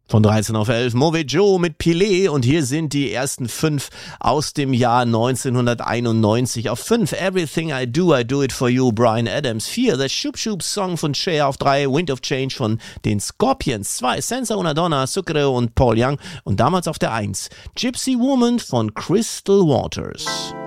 Von 13 auf 11 Mauvais Joe mit Pilé und hier sind die ersten 5 aus dem Jahr 1991. Auf 5 Everything I Do It For You, Bryan Adams. 4 The Shoop Shoop Song von Cher. Auf 3 Wind of Change von den Scorpions. 2 Senza Una Donna, Sucre und Paul Young. Und damals auf der 1 Gypsy Woman von Crystal Waters.